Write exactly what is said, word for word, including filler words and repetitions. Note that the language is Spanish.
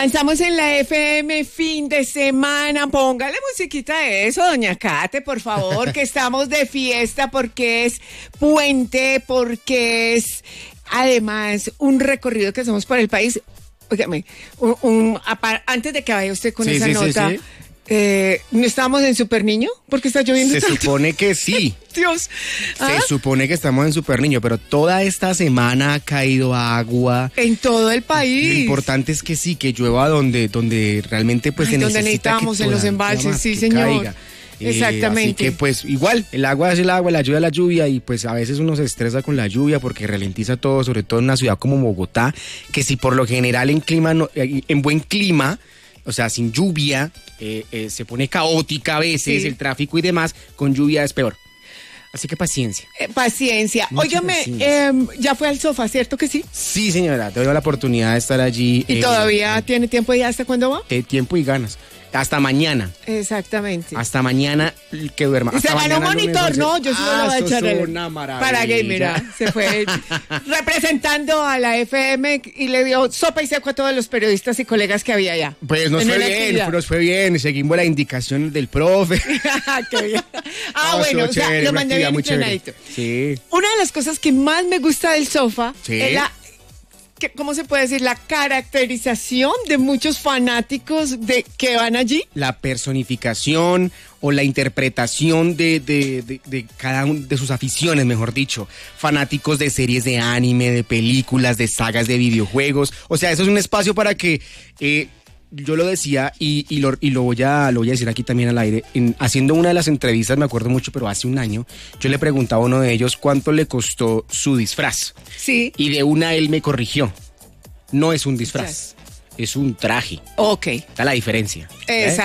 Avanzamos en la F M, fin de semana. Póngale musiquita a eso, doña Kate, por favor, que estamos de fiesta porque es puente, porque es además un recorrido que hacemos por el país. Óigame, un, un, antes de que vaya usted con sí, esa sí, nota, sí, sí. Eh, ¿no estamos en Super Niño? ¿Porque está lloviendo Se tanto? supone que sí. Dios. ¿Ah? Se supone que estamos en Super Niño, pero toda esta semana ha caído agua. En todo el país. Lo importante es que sí, que llueva donde, donde realmente pues Ay, se donde necesita necesitamos, que en los toda- embalses, más, sí, que señor. caiga. Eh, Exactamente. Así que pues igual, el agua es el agua, la lluvia es la lluvia y pues a veces uno se estresa con la lluvia porque ralentiza todo, sobre todo en una ciudad como Bogotá, que si por lo general en clima, no- en buen clima, o sea, sin lluvia, eh, eh, se pone caótica a veces Sí. el tráfico y demás, con lluvia es peor. Así que paciencia. Eh, paciencia. Mucha Óigame, paciencia. eh, ya fue al sofá, ¿cierto que sí? Sí, señora, tengo la oportunidad de estar allí. ¿Y eh, todavía tiene tiempo y hasta cuándo va? de tiempo y ganas. Hasta mañana. Exactamente. Hasta mañana que duerma. Y se Hasta ganó un mañana monitor, lunes ¿no? once. Yo sí ah, lo voy a eso echar es el- una maravilla. para gamer. ¿ah? Se fue representando a la F M y le dio sopa y seco a todos los periodistas y colegas que había allá. Pues nos En fue la bien, actividad. nos fue bien. Seguimos las indicaciones del profe. Qué bien. Ah, No, bueno, estuvo o sea, chévere, lo una mandé actividad bien muy chévere. entrenadito. Sí. Una de las cosas que más me gusta del sofá Sí. es la, que, ¿cómo se puede decir? La caracterización de muchos fanáticos de que van allí. La personificación o la interpretación de, de, de, de cada uno de sus aficiones, mejor dicho. Fanáticos de series de anime, de películas, de sagas de videojuegos. O sea, eso es un espacio para que... Eh, yo lo decía y, y, lo, y lo, voy a, lo voy a decir aquí también al aire. En, haciendo una de las entrevistas, me acuerdo mucho, pero hace un año, yo le preguntaba a uno de ellos cuánto le costó su disfraz. Sí. Y de una él me corrigió. No es un disfraz, es un traje. Ok. Está la diferencia. Exacto.